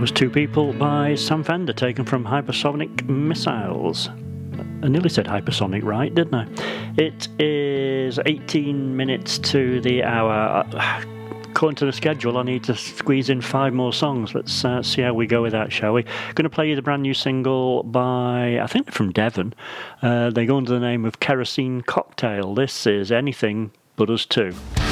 was Two People by Sam Fender, taken from Hypersonic Missiles. I nearly said hypersonic right, didn't I? It is 18 minutes to the hour. According to the schedule, I need to squeeze in 5 more songs. Let's see how we go with that, shall we? Going to play you the brand new single by, I think, from Devon. They go under the name of Kerosene Cocktail. This is Anything But Us Two.